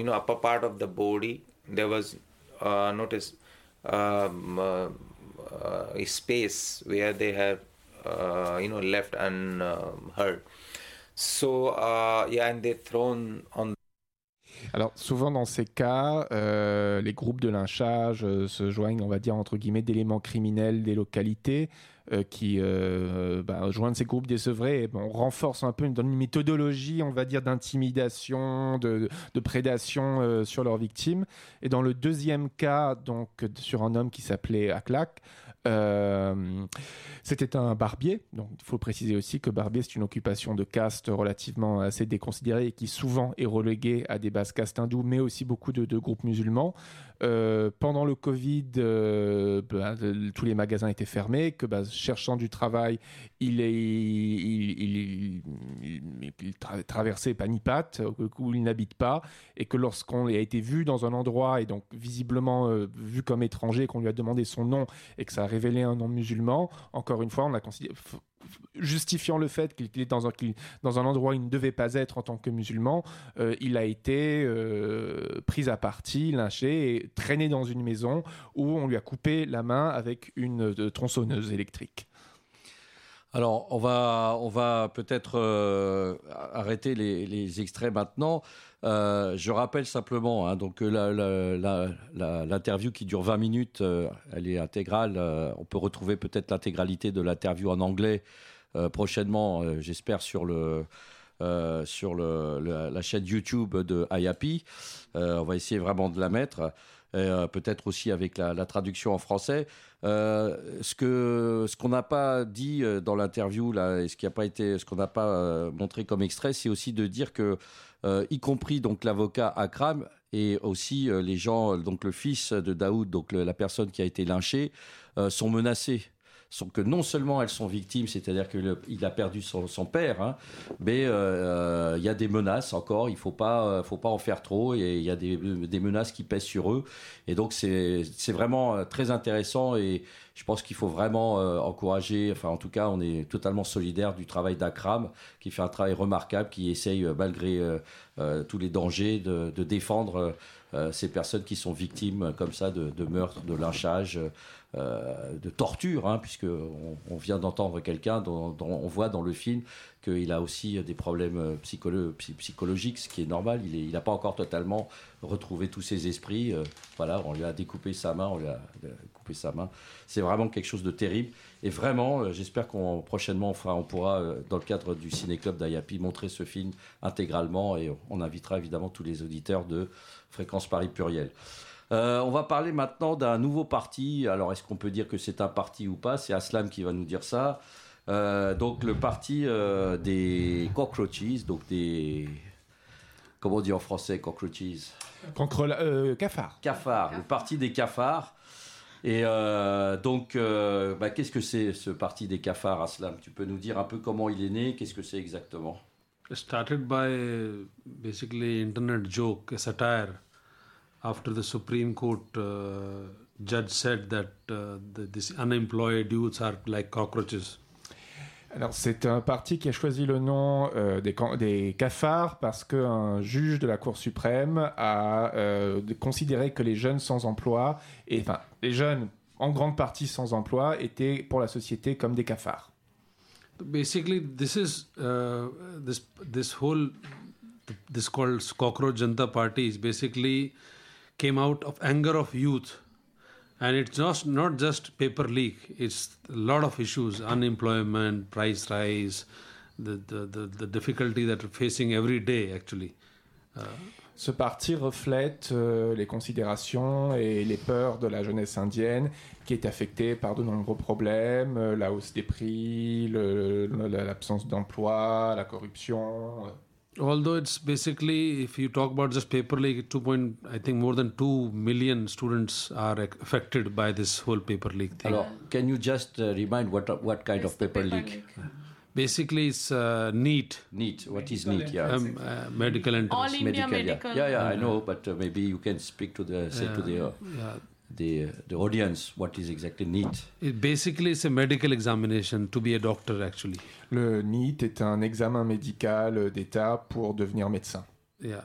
upper part of the body, there was notice a space where they had left unheard. So and they thrown on. Alors souvent dans ces cas, les groupes de lynchage se joignent, on va dire entre guillemets, d'éléments criminels des localités qui joignent ces groupes désœuvrés et on renforce un peu une méthodologie, on va dire, d'intimidation, de prédation sur leurs victimes. Et dans le deuxième cas, donc sur un homme qui s'appelait Aklak, c'était un barbier. Donc il faut préciser aussi que barbier, c'est une occupation de caste relativement assez déconsidérée et qui souvent est reléguée à des basses castes hindous, mais aussi beaucoup de groupes musulmans. Pendant le Covid, tous les magasins étaient fermés, que cherchant du travail, il traversait Panipat, où il n'habite pas, et que lorsqu'on a été vu dans un endroit, et donc visiblement vu comme étranger, qu'on lui a demandé son nom, et que ça a révélé un nom musulman, encore une fois, on a considéré... justifiant le fait qu'il était dans un endroit où il ne devait pas être en tant que musulman, il a été pris à partie, lynché et traîné dans une maison où on lui a coupé la main avec une tronçonneuse électrique. Alors, on va peut-être arrêter les extraits maintenant. Je rappelle simplement, donc l'interview qui dure 20 minutes, elle est intégrale. On peut retrouver peut-être l'intégralité de l'interview en anglais prochainement, j'espère, sur la chaîne YouTube de IAPI. On va essayer vraiment de la mettre. Peut-être aussi avec la traduction en français. Ce qu'on n'a pas dit dans l'interview là, et ce qu'on n'a pas montré comme extrait, c'est aussi de dire que, y compris donc l'avocat Akram et aussi les gens, donc le fils de Daoud, donc la personne qui a été lynchée, sont menacés. Que non seulement elles sont victimes, c'est-à-dire qu'il a perdu son père, mais il y a des menaces encore, il ne faut pas en faire trop, et il y a des menaces qui pèsent sur eux. Et donc c'est vraiment très intéressant, et je pense qu'il faut vraiment encourager, enfin en tout cas on est totalement solidaire du travail d'Akram, qui fait un travail remarquable, qui essaye malgré tous les dangers de défendre ces personnes qui sont victimes comme ça de meurtres, de lynchage, de torture, puisque on vient d'entendre quelqu'un dont on voit dans le film qu'il a aussi des problèmes psychologiques, ce qui est normal. Il n'a pas encore totalement retrouvé tous ses esprits. Voilà, on lui a découpé sa main, C'est vraiment quelque chose de terrible. Et vraiment, j'espère prochainement, on pourra, dans le cadre du Ciné-Club d'IAPI, montrer ce film intégralement, et on invitera évidemment tous les auditeurs de Fréquence Paris Pluriel. On va parler maintenant d'un nouveau parti. Alors, est-ce qu'on peut dire que c'est un parti ou pas ? C'est Aslam qui va nous dire ça. Donc, le parti des cockroaches, donc des... Comment on dit en français, cockroaches ? Cafards. Cafards, le parti des cafards. Et qu'est-ce que c'est ce parti des cafards, Aslam ? Tu peux nous dire un peu comment il est né ? Qu'est-ce que c'est exactement ? It started by basically internet joke, a satire. After the Supreme Court judge said that these unemployed youths are like cockroaches. Alors, c'est un parti qui a choisi le nom des cafards parce qu'un juge de la Cour suprême a considéré que les jeunes sans emploi, les jeunes en grande partie sans emploi, étaient pour la société comme des cafards. Basically, this called Cockroach Janata Party is basically came out of anger of youth, and it's not just paper leak. It's a lot of issues: unemployment, price rise, the difficulty that we're facing every day actually. Ce parti reflète les considérations et les peurs de la jeunesse indienne qui est affectée par de nombreux problèmes, la hausse des prix, l'absence d'emploi, la corruption. Although it's basically, if you talk about just paper leak, I think more than 2 million students are affected by this whole paper leak thing. Alors, can you just remind what kind of paper leak? Basically, it's NEET. NEET. What is NEET? Yeah. Medical entrance. All India medical. Yeah, I know, but maybe you can speak to the audience. What is exactly NEET? It's a medical examination to be a doctor, actually. Le NEET est un examen médical d'État pour devenir médecin. Yeah.